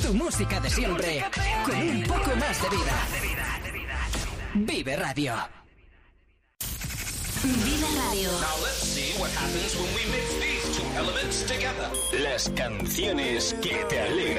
Tu música de siempre, con un poco más de vida. Vive Radio. Vive Radio. Now let's see what happens when we mix these two elements together. Las canciones que te alegran.